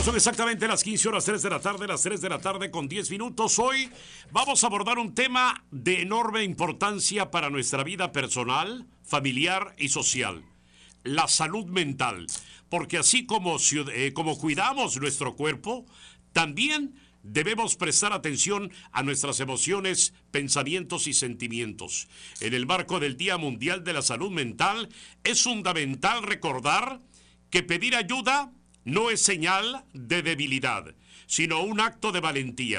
Son exactamente las 15 horas 3 de la tarde, las 3 de la tarde con 10 minutos. Hoy vamos a abordar un tema de enorme importancia para nuestra vida personal, familiar y social. La salud mental. Porque así como cuidamos nuestro cuerpo, también debemos prestar atención a nuestras emociones, pensamientos y sentimientos. En el marco del Día Mundial de la Salud Mental, es fundamental recordar que pedir ayuda no es señal de debilidad, sino un acto de valentía.